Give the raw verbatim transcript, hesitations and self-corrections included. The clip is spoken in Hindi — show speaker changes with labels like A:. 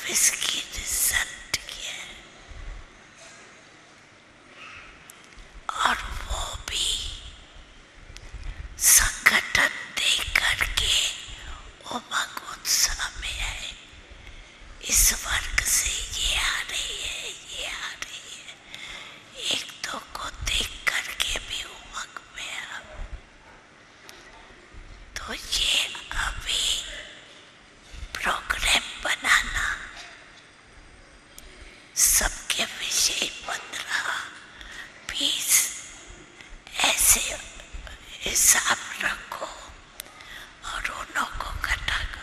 A: इसकी रिजल्ट किया और वो भी संगठन देख करके उमंग उत्साह में है। इस वर्ग से ये आ रही है, ये आ रही है, एक दो को देख करके भी उमंग में है। तो ये अभी प्रोग्राम बनाना सब